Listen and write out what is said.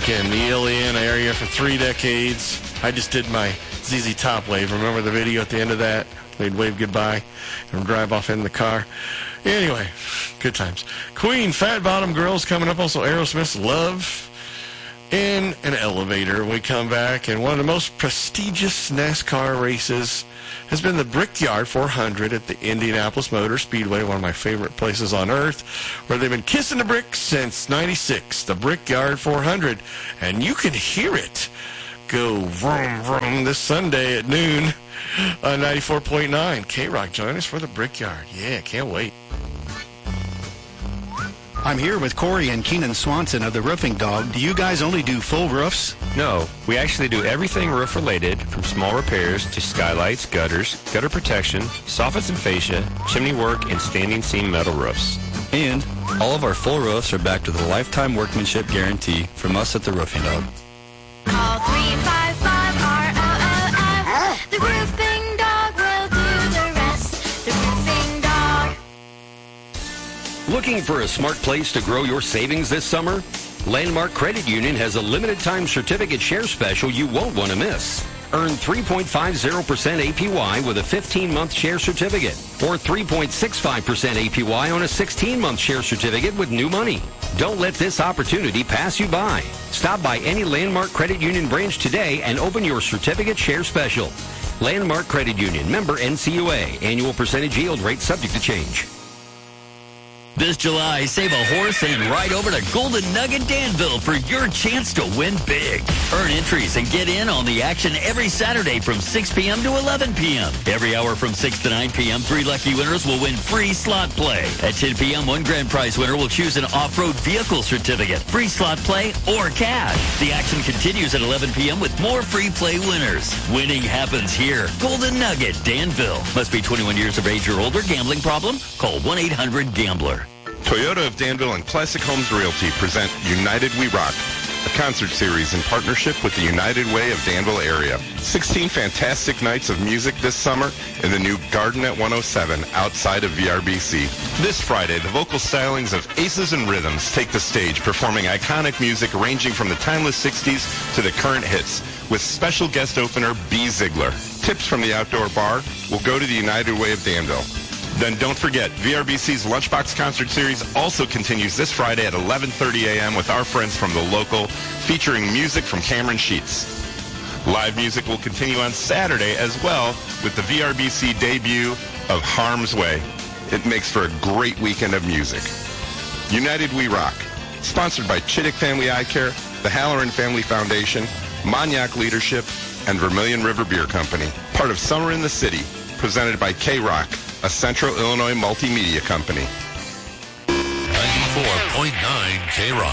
in the Iliana area for 3 decades. I just did my ZZ Top wave. Remember the video at the end of that? They'd wave goodbye and drive off in the car. Anyway, good times. Queen, Fat Bottom Girls coming up. Also Aerosmith's Love in an Elevator. We come back, and one of the most prestigious NASCAR races has been the Brickyard 400 at the Indianapolis Motor Speedway, one of my favorite places on earth, where they've been kissing the bricks since '96, the Brickyard 400, and you can hear it go vroom, vroom this Sunday at noon on 94.9. K-Rock, join us for the Brickyard. Yeah, can't wait. I'm here with Corey and Keenan Swanson of the Roofing Dog. Do you guys only do full roofs? No, we actually do everything roof-related, from small repairs to skylights, gutters, gutter protection, soffits and fascia, chimney work, and standing seam metal roofs. And all of our full roofs are backed with a lifetime workmanship guarantee from us at the Roofing Dog. Call 355-ROOF. The Roofing Dog will do the rest. The Roofing Dog. Looking for a smart place to grow your savings this summer? Landmark Credit Union has a limited-time certificate share special you won't want to miss. Earn 3.50% APY with a 15-month share certificate, or 3.65% APY on a 16-month share certificate with new money. Don't let this opportunity pass you by. Stop by any Landmark Credit Union branch today and open your certificate share special. Landmark Credit Union, member NCUA. Annual percentage yield rate subject to change. This July, save a horse and ride over to Golden Nugget Danville for your chance to win big. Earn entries and get in on the action every Saturday from 6 p.m. to 11 p.m. Every hour from 6 to 9 p.m., 3 lucky winners will win free slot play. At 10 p.m., 1 grand prize winner will choose an off-road vehicle certificate, free slot play, or cash. The action continues at 11 p.m. with more free play winners. Winning happens here. Golden Nugget Danville. Must be 21 years of age or older. Gambling problem? Call 1-800-GAMBLER. Toyota of Danville and Classic Homes Realty present United We Rock, a concert series in partnership with the United Way of Danville area. 16 fantastic nights of music this summer in the new Garden at 107 outside of VRBC. This Friday, the vocal stylings of Aces and Rhythms take the stage, performing iconic music ranging from the timeless 60s to the current hits, with special guest opener B. Ziegler. Tips from the outdoor bar will go to the United Way of Danville. Then don't forget, VRBC's Lunchbox Concert Series also continues this Friday at 11:30 a.m. with our friends from The Local, featuring music from Cameron Sheets. Live music will continue on Saturday as well with the VRBC debut of Harm's Way. It makes for a great weekend of music. United We Rock, sponsored by Chittick Family Eye Care, the Halloran Family Foundation, Monyac Leadership, and Vermilion River Beer Company. Part of Summer in the City, presented by K-Rock, a Central Illinois multimedia company. 94.9 K-Rock.